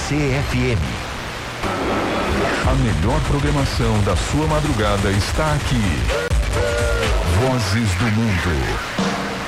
RCC-FM. A melhor programação da sua madrugada está aqui. Vozes do Mundo.